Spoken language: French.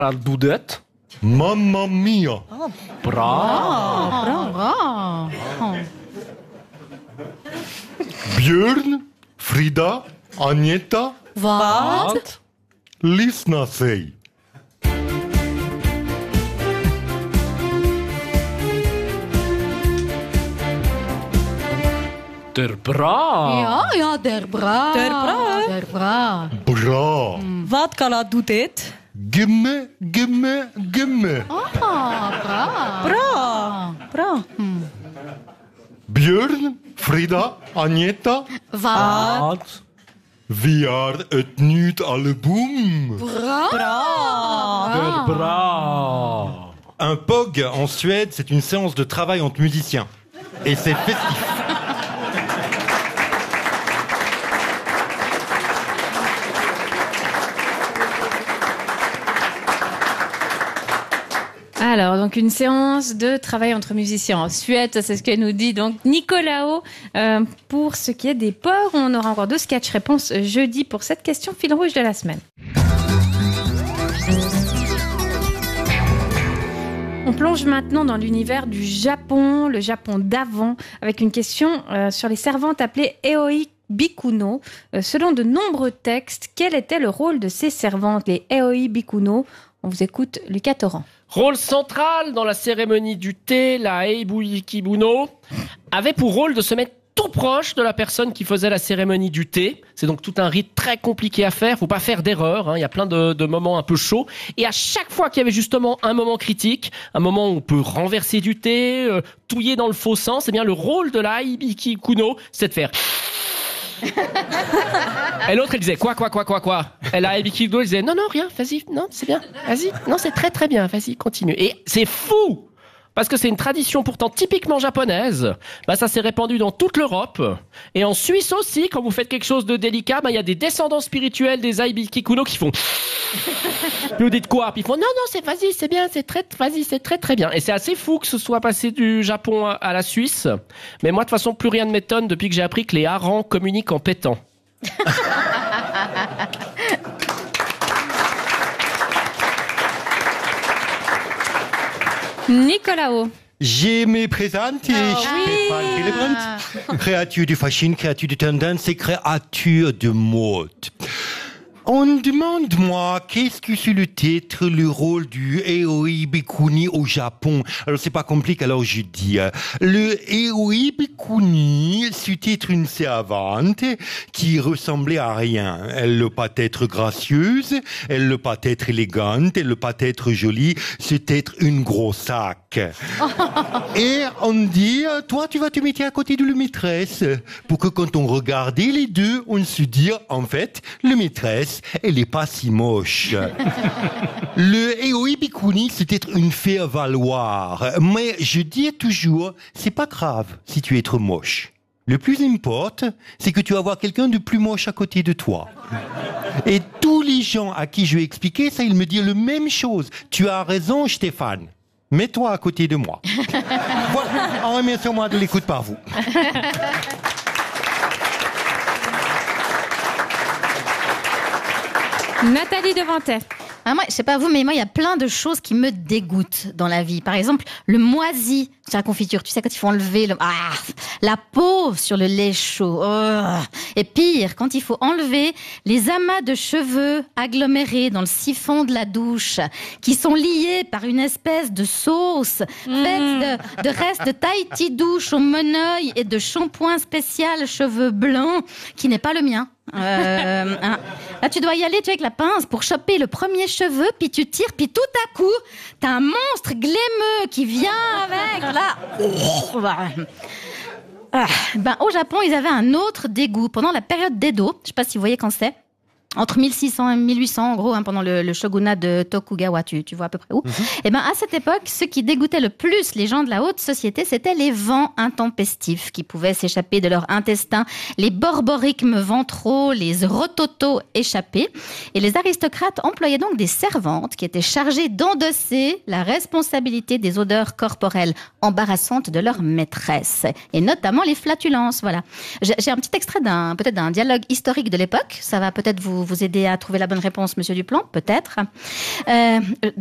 La doudette. Mamma mia. Bra. Björn, Frida, Agneta, Vad? lyssna säg. Der bra. Ja, der bra. Der bra. Der bra. Bra. Vad kallar du det? Gimme. Bra. Björn, Frida, Agneta, Vad? Wat? vi har ett nytt album. Der bra. Un POG en Suède, c'est une séance de travail entre musiciens. Et c'est festif. Alors, donc une séance de travail entre musiciens en Suède, c'est ce que nous dit donc Nicolao. Pour ce qui est des porcs, on aura encore 2 sketch-réponses jeudi pour cette question fil rouge de la semaine. On plonge maintenant dans l'univers du Japon, le Japon d'avant, avec une question sur les servantes appelées Aoi Bikuno. Selon de nombreux textes, quel était le rôle de ces servantes, les Aoi Bikuno? On vous écoute, Lucas Torrent. Rôle central dans la cérémonie du thé, la Eibui Kibuno avait pour rôle de se mettre tout proche de la personne qui faisait la cérémonie du thé. C'est donc tout un rite très compliqué à faire. Faut pas faire d'erreur, hein. Il y a plein de moments un peu chauds. Et à chaque fois qu'il y avait justement un moment critique, un moment où on peut renverser du thé, touiller dans le faux sens, eh bien le rôle de la Eibiki Kuno, c'est de faire... Et l'autre, elle disait quoi. Elle a Eibiki Kuno, elle disait non, rien, vas-y, non, c'est bien, vas-y, non, c'est très très bien, vas-y, continue. Et c'est fou! Parce que c'est une tradition pourtant typiquement japonaise, ça s'est répandu dans toute l'Europe. Et en Suisse aussi, quand vous faites quelque chose de délicat, il y a des descendants spirituels des Aibiki Kuno qui font... Puis vous dites quoi? Puis ils font non, vas-y, c'est bien, c'est très très bien. Et c'est assez fou que ce soit passé du Japon à la Suisse. Mais moi, de toute façon, plus rien ne m'étonne depuis que j'ai appris que les harengs communiquent en pétant. Nicolao. Je me présente, Stéphane Hillebrand, créature de fashion, créature de tendance et créature de mode. On demande, moi, qu'est-ce que c'est le titre, le rôle du Aoi Bikuni au Japon? Alors, c'est pas compliqué, alors je dis. Le Aoi Bikuni, c'était une servante qui ressemblait à rien. Elle ne pas être gracieuse, elle ne pas être élégante, elle ne pas être jolie, c'était une grosse sac. Et on dit, toi, tu vas te mettre à côté de la maîtresse, pour que quand on regardait les deux, on se dit, en fait, la maîtresse, elle est pas si moche. Le Aoi Bikuni, c'est être une faire-valoir. Mais je dis toujours, c'est pas grave si tu es trop moche. Le plus important, c'est que tu vas avoir quelqu'un de plus moche à côté de toi. Et tous les gens à qui je vais expliquer ça, ils me disent la même chose. Tu as raison, Stéphane. Mets-toi à côté de moi. Voilà, on remercie moi de l'écoute par vous. Nathalie Devantet. Moi, je sais pas vous, mais moi, il y a plein de choses qui me dégoûtent dans la vie. Par exemple, le moisi sur la confiture. Tu sais, quand il faut enlever la peau sur le lait chaud. Et pire, quand il faut enlever les amas de cheveux agglomérés dans le siphon de la douche, qui sont liés par une espèce de sauce faite de restes de Tahiti douche au moneuil et de shampoing spécial cheveux blancs, qui n'est pas le mien. Là, tu dois y aller, avec la pince pour choper le premier cheveu, puis tu tires, puis tout à coup, t'as un monstre glémeux qui vient avec, là. Au Japon, ils avaient un autre dégoût. Pendant la période d'Edo, je sais pas si vous voyez quand c'est, entre 1600 et 1800, en gros, pendant le shogunat de Tokugawa, tu vois à peu près où. À cette époque, ce qui dégoûtait le plus les gens de la haute société, c'était les vents intempestifs qui pouvaient s'échapper de leur intestin, les borborigmes ventraux, les rototos échappés. Et les aristocrates employaient donc des servantes qui étaient chargées d'endosser la responsabilité des odeurs corporelles embarrassantes de leur maîtresse. Et notamment les flatulences, voilà. J'ai un petit extrait d'un dialogue historique de l'époque. Ça va peut-être vous vous aider à trouver la bonne réponse, Monsieur Duplan? Peut-être.